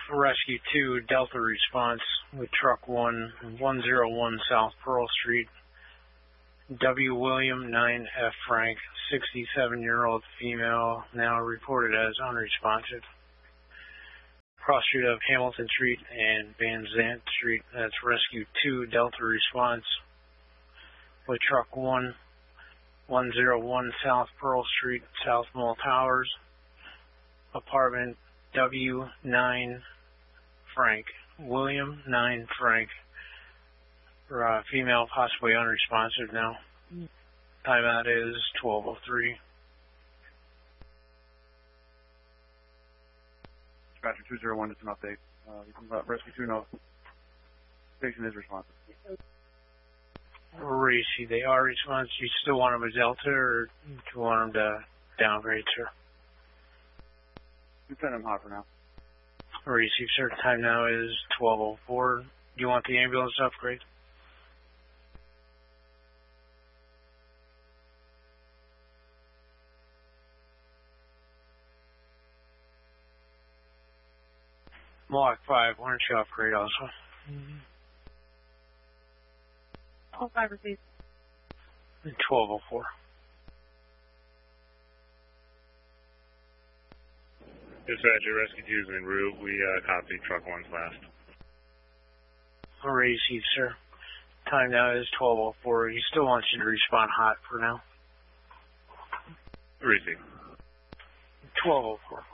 Rescue 2, Delta response with Truck 1, 101 South Pearl Street. W. William, 9F Frank, 67-year-old female, now reported as unresponsive. Cross street of Hamilton Street and Van Zant Street. That's Rescue 2, Delta response with Truck 1, 101 South Pearl Street, South Mall Towers. Apartment W9 Frank, William 9 Frank, female, possibly unresponsive now. Timeout is 12:03. Dispatcher 201, just an update. You can let Rescue 2 know station is responsive. Racy, they are responsive. You still want them as Delta, or do you want them to downgrade, sir? You send them hot for now. Racy, sir, time now is 12:04. Do you want the ambulance to upgrade? Mohawk 5, why don't you upgrade also? 12-5 received. 12:04. Dispatcher, Rescue 2 is en route. We copy Truck 1's last. Received, sir. Time now is 12:04. He still wants you to respond hot for now. Receive. 12:04.